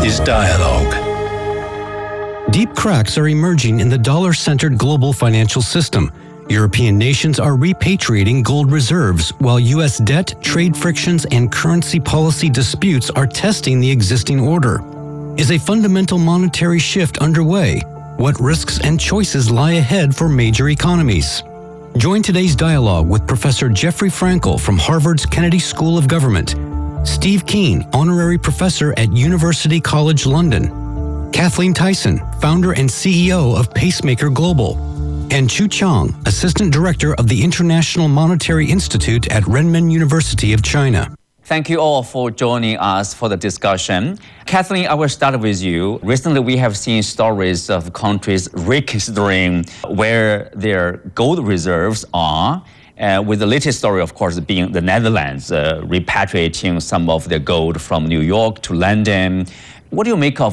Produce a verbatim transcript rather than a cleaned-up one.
is Dialogue. Deep cracks are emerging in the dollar-centered global financial system. European nations are repatriating gold reserves, while U S debt, trade frictions, and currency policy disputes are testing the existing order. Is a fundamental monetary shift underway? What risks and choices lie ahead for major economies? Join today's dialogue with Professor Jeffrey Frankel from Harvard's Kennedy School of Government, Steve Keen, Honorary Professor at University College London, Kathleen Tyson, Founder and C E O of Pacemaker Global, and Chu Chang, Assistant Director of the International Monetary Institute at Renmin University of China. Thank you all for joining us for the discussion. Kathleen, I will start with you. Recently, we have seen stories of countries reconsidering where their gold reserves are. Uh, with the latest story, of course, being the Netherlands uh, repatriating some of their gold from New York to London. What do you make of